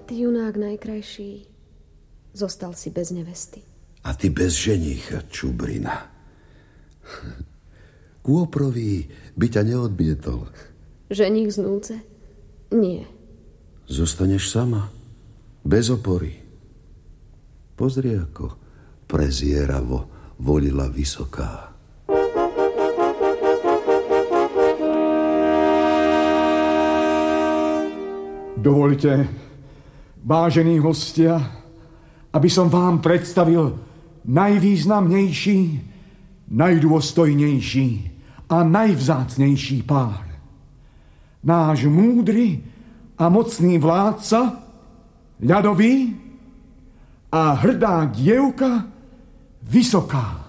Ty, junák najkrajší, zostal si bez nevesty. A ty bez ženícha, čubrina. Kôprový by ťa neodmietol. Ženích z núdze? Nie. Zostaneš sama, bez opory. Pozri, ako prezieravo volila Vysoká. Dovoľte, vážení hostia, aby som vám predstavil najvýznamnejší, najdôstojnejší a najvzácnejší pár. Náš múdry a mocný vládca, ľadový, a hrdá dievka Vysoká.